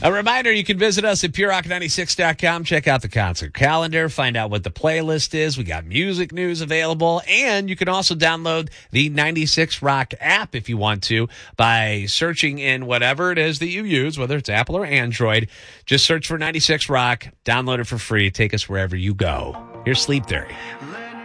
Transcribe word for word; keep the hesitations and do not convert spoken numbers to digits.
A reminder, you can visit us at pure rock ninety-six dot com. Check out the concert calendar. Find out what the playlist is. We got music news available. And you can also download the ninety-six Rock app if you want to by searching in whatever it is that you use, whether it's Apple or Android. Just search for ninety-six Rock. Download it for free. Take us wherever you go. Here's Sleep Theory.